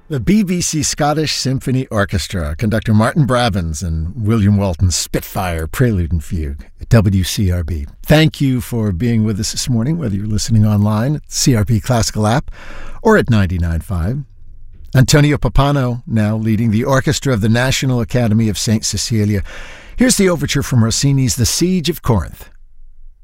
The BBC Scottish Symphony Orchestra, conductor Martin Brabins and William Walton's Spitfire Prelude and Fugue at WCRB. Thank you for being with us this morning, whether you're listening online at the CRB Classical app or at 99.5. Antonio Pappano now leading the orchestra of the National Academy of St. Cecilia. Here's the overture from Rossini's The Siege of Corinth.